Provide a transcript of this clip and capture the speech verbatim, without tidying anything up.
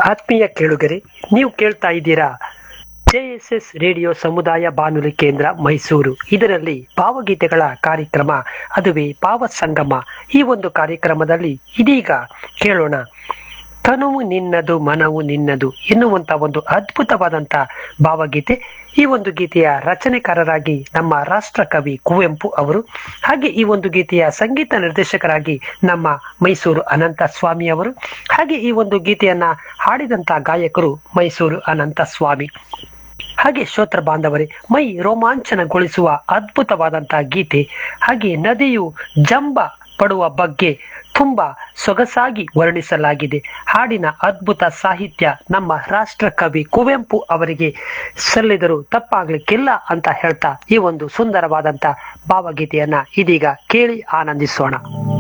ಆತ್ಮೀಯ ಕೇಳುಗರೆ, ನೀವು ಕೇಳ್ತಾ ಇದ್ದೀರಾ ಜೆ ಎಸ್ ಎಸ್ ರೇಡಿಯೋ ಸಮುದಾಯ ಬಾನುಲಿ ಕೇಂದ್ರ ಮೈಸೂರು. ಇದರಲ್ಲಿ ಭಾವಗೀತೆಗಳ ಕಾರ್ಯಕ್ರಮ, ಅದುವೇ ಭಾವ ಸಂಗಮ. ಈ ಒಂದು ಕಾರ್ಯಕ್ರಮದಲ್ಲಿ ಇದೀಗ ಕೇಳೋಣ ತನುವು ನಿನ್ನದು ಮನವು ನಿನ್ನದು ಎನ್ನುವಂತ ಒಂದು ಅದ್ಭುತವಾದಂತ ಭಾವಗೀತೆ. ಈ ಒಂದು ಗೀತೆಯ ರಚನೆಕಾರರಾಗಿ ನಮ್ಮ ರಾಷ್ಟ್ರ ಕವಿ ಕುವೆಂಪು ಅವರು, ಹಾಗೆ ಈ ಒಂದು ಗೀತೆಯ ಸಂಗೀತ ನಿರ್ದೇಶಕರಾಗಿ ನಮ್ಮ ಮೈಸೂರು ಅನಂತ ಸ್ವಾಮಿ ಅವರು, ಹಾಗೆ ಈ ಒಂದು ಗೀತೆಯನ್ನ ಹಾಡಿದಂತ ಗಾಯಕರು ಮೈಸೂರು ಅನಂತ ಸ್ವಾಮಿ. ಹಾಗೆ ಶ್ರೋತೃ ಬಾಂಧವರೇ, ಮೈ ರೋಮಾಂಚನಗೊಳಿಸುವ ಅದ್ಭುತವಾದಂತಹ ಗೀತೆ. ಹಾಗೆ ನದಿಯು ಜಂಬ ಪಡುವ ಬಗ್ಗೆ ತುಂಬಾ ಸೊಗಸಾಗಿ ವರ್ಣಿಸಲಾಗಿದೆ. ಹಾಡಿನ ಅದ್ಭುತ ಸಾಹಿತ್ಯ ನಮ್ಮ ರಾಷ್ಟ್ರ ಕವಿ ಕುವೆಂಪು ಅವರಿಗೆ ಸಲ್ಲಿದರೂ ತಪ್ಪಾಗ್ಲಿಕ್ಕಿಲ್ಲ ಅಂತ ಹೇಳ್ತಾ ಈ ಒಂದು ಸುಂದರವಾದಂತ ಭಾವಗೀತೆಯನ್ನ ಇದೀಗ ಕೇಳಿ ಆನಂದಿಸೋಣ.